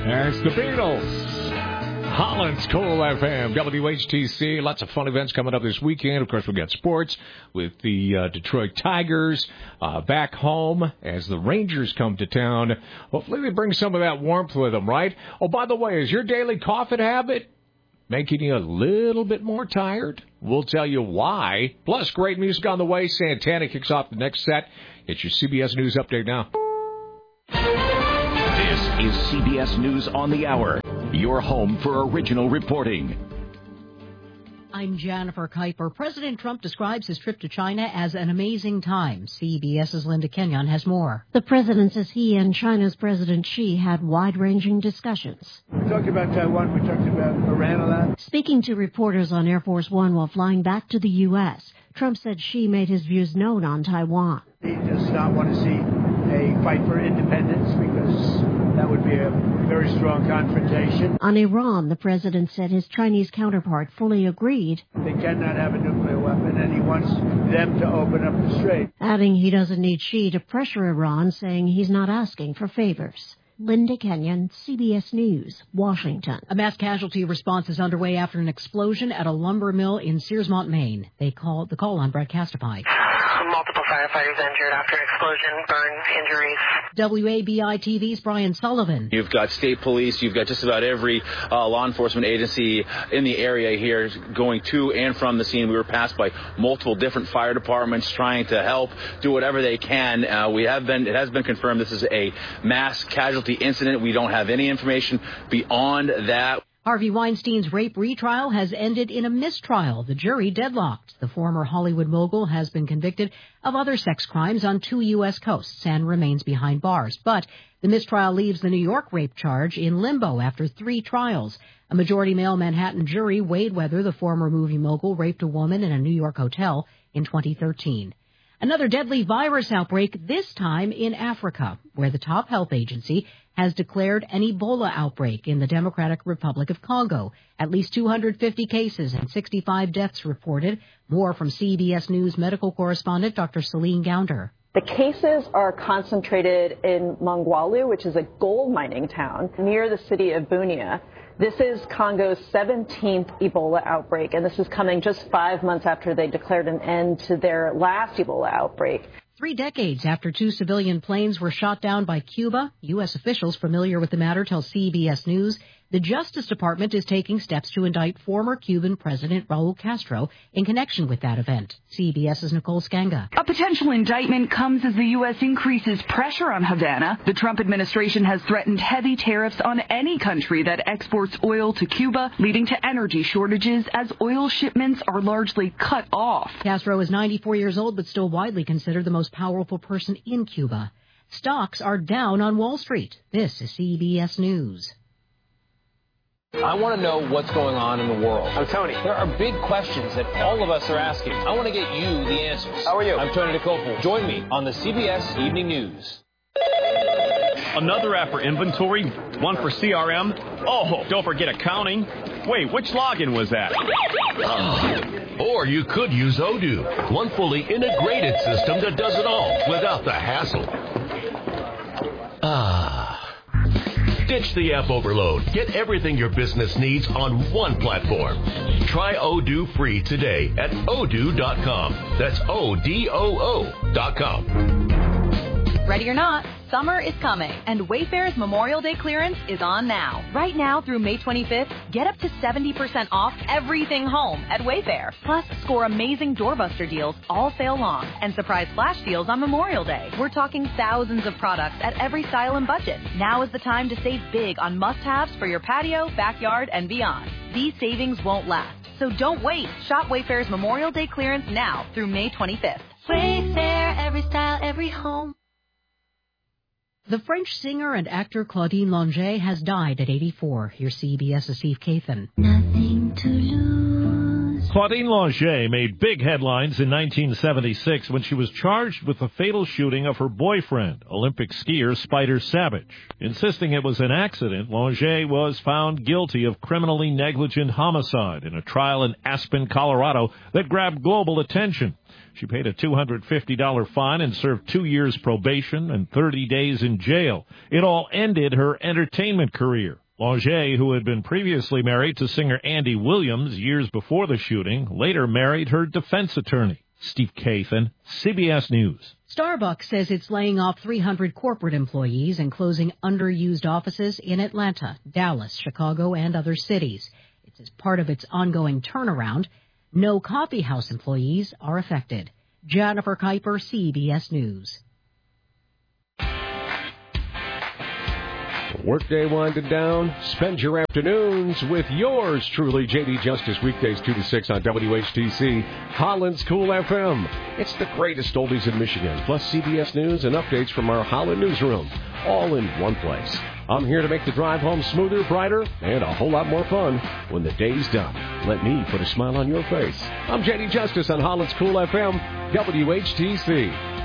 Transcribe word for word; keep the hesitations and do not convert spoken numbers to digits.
That's the Beatles. Holland's Cool F M, W H T C. Lots of fun events coming up this weekend. Of course, we've got sports with the uh, Detroit Tigers uh, back home as the Rangers come to town. Hopefully they bring some of that warmth with them, right? Oh, by the way, is your daily coffee habit making you a little bit more tired? We'll tell you why. Plus, great music on the way. Santana kicks off the next set. It's your C B S News Update now. This is C B S News on the Hour, your home for original reporting. I'm Jennifer Kuiper. President Trump describes his trip to China as an amazing time. CBS's Linda Kenyon has more. The president says he and China's President Xi had wide-ranging discussions. We talked about Taiwan. We talked about Iran a lot. Speaking to reporters on Air Force One while flying back to the U S, Trump said Xi made his views known on Taiwan. He does not want to see a fight for independence because that would be a very strong confrontation. On Iran, the president said his Chinese counterpart fully agreed. They cannot have a nuclear weapon, and he wants them to open up the strait. Adding he doesn't need Xi to pressure Iran, saying he's not asking for favors. Linda Kenyon, C B S News, Washington. A mass casualty response is underway after an explosion at a lumber mill in Searsmont, Maine. They call the call on Brett Castapi. Multiple firefighters injured after explosion, burn injuries. W A B I T V's Brian Sullivan. You've got state police, you've got just about every uh, law enforcement agency in the area here going to and from the scene. We were passed by multiple different fire departments trying to help, do whatever they can. Uh, we have been, it has been confirmed this is a mass casualty incident. We don't have any information beyond that. Harvey Weinstein's rape retrial has ended in a mistrial. The jury deadlocked. The former Hollywood mogul has been convicted of other sex crimes on two U S coasts and remains behind bars. But the mistrial leaves the New York rape charge in limbo after three trials. A majority male Manhattan jury weighed whether the former movie mogul raped a woman in a New York hotel in twenty thirteen. Another deadly virus outbreak, this time in Africa, where the top health agency has declared an Ebola outbreak in the Democratic Republic of Congo. At least two hundred fifty cases and sixty-five deaths reported. More from C B S News medical correspondent Doctor Celine Gounder. The cases are concentrated in Mongwalu, which is a gold mining town near the city of Bunia. This is Congo's seventeenth Ebola outbreak, and this is coming just five months after they declared an end to their last Ebola outbreak. Three decades after two civilian planes were shot down by Cuba, U S officials familiar with the matter tell C B S News the Justice Department is taking steps to indict former Cuban President Raul Castro in connection with that event. CBS's Nicole Skanga. A potential indictment comes as the U S increases pressure on Havana. The Trump administration has threatened heavy tariffs on any country that exports oil to Cuba, leading to energy shortages as oil shipments are largely cut off. Castro is ninety-four years old, but still widely considered the most powerful person in Cuba. Stocks are down on Wall Street. This is C B S News. I want to know what's going on in the world. I'm Tony. There are big questions that all of us are asking. I want to get you the answers. How are you? I'm Tony DeCoppel. Join me on the C B S Evening News. Another app for inventory, one for C R M. Oh, don't forget accounting. Wait, which login was that? Oh. Or you could use Odoo, one fully integrated system that does it all without the hassle. Ah. Ditch the app overload. Get everything your business needs on one platform. Try Odoo free today at odoo dot com. That's O D O O dot com. Ready or not, summer is coming, and Wayfair's Memorial Day clearance is on now. Right now through May twenty-fifth, get up to seventy percent off everything home at Wayfair. Plus, score amazing doorbuster deals all sale long and surprise flash deals on Memorial Day. We're talking thousands of products at every style and budget. Now is the time to save big on must-haves for your patio, backyard, and beyond. These savings won't last, so don't wait. Shop Wayfair's Memorial Day clearance now through May twenty-fifth. Wayfair, every style, every home. The French singer and actor Claudine Longet has died at eighty-four. Here's CBS's Steve Kathan. Nothing to lose. Claudine Longet made big headlines in nineteen seventy-six when she was charged with the fatal shooting of her boyfriend, Olympic skier Spider Savage. Insisting it was an accident, Longet was found guilty of criminally negligent homicide in a trial in Aspen, Colorado that grabbed global attention. She paid a two hundred fifty dollars fine and served two years probation and thirty days in jail. It all ended her entertainment career. Longet, who had been previously married to singer Andy Williams years before the shooting, later married her defense attorney. Steve Kathan, C B S News. Starbucks says it's laying off three hundred corporate employees and closing underused offices in Atlanta, Dallas, Chicago, and other cities. It's as part of its ongoing turnaround. No coffee house employees are affected. Jennifer Kuiper, C B S News. Workday winding down. Spend your afternoons with yours truly, J D Justice, weekdays two to six on W H T C, Holland's Cool F M. It's the greatest oldies in Michigan, plus C B S News and updates from our Holland newsroom, all in one place. I'm here to make the drive home smoother, brighter, and a whole lot more fun when the day's done. Let me put a smile on your face. I'm J D Justice on Holland's Cool F M, W H T C.